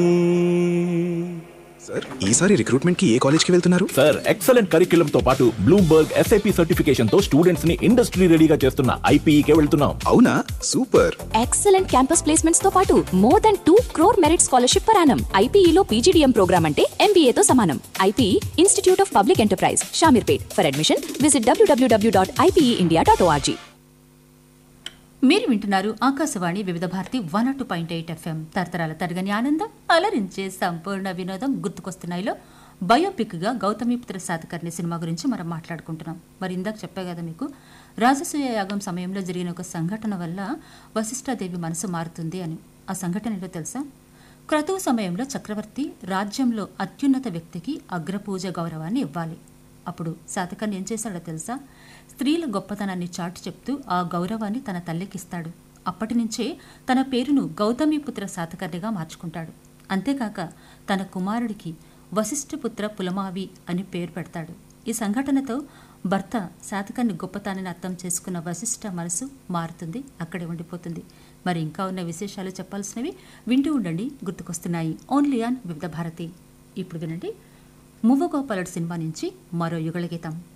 Sir ఈసారి recruitment కి ఏ college కి వెళ్తున్నారు? సార్ ఎక్సలెంట్ కరిక్యులం తో పాటు బ్లూంబర్గ్ SIP సర్టిఫికేషన్ తో స్టూడెంట్స్ ని ఇండస్ట్రీ రెడీగా చేస్తున్న IPE కే వెళ్తున్నాం. అవునా, సూపర్. ఎక్సలెంట్ క్యాంపస్ ప్లేస్మెంట్స్ తో పాటు more than 2 crore merit scholarship per annum. IPE లో PGDM ప్రోగ్రామ్ అంటే MBA తో సమానం. IPE institute of public enterprise, Shamirpet. For admission visit www.ipeindia.org. మీరు వింటున్నారు ఆకాశవాణి వివిధ భారతి 102.8 FM. తరతరాల తరగని ఆనందం, అలరించే సంపూర్ణ వినోదం. గుర్తుకొస్తున్నాయిలో బయోపిక్గా గౌతమిపుత్ర శాతకర్ణి సినిమా గురించి మనం మాట్లాడుకుంటున్నాం. మరి ఇందాక చెప్పా కదా మీకు, రాజసూయ యాగం సమయంలో జరిగిన ఒక సంఘటన వల్ల వశిష్ఠాదేవి మనసు మారుతుంది అని. ఆ సంఘటన ఏంటో తెలుసా? క్రతువు సమయంలో చక్రవర్తి రాజ్యంలో అత్యున్నత వ్యక్తికి అగ్రపూజ గౌరవాన్ని ఇవ్వాలి. అప్పుడు శాతకర్ణి ఏం చేశాడో తెలుసా? స్త్రీల గొప్పతనాన్ని చాటు చెప్తూ ఆ గౌరవాన్ని తన తల్లికిస్తాడు. అప్పటి నుంచే తన పేరును గౌతమిపుత్ర శాతకర్ణిగా మార్చుకుంటాడు. అంతేకాక తన కుమారుడికి వశిష్ఠపుత్ర పులమావి అని పేరు పెడతాడు. ఈ సంఘటనతో భర్త శాతకర్ణి గొప్పతనాన్ని అర్థం చేసుకున్న వశిష్ఠ మనసు మారుతుంది, అక్కడే ఉండిపోతుంది. మరి ఇంకా ఉన్న విశేషాలు చెప్పాల్సినవి వింటూ ఉండండి. గుర్తుకొస్తున్నాయి ఓన్లీ ఆన్ వివిధ భారతి. ఇప్పుడు వినండి, మువ్వగోపాలుడు సినిమా నుంచి మరో యుగళ గీతం.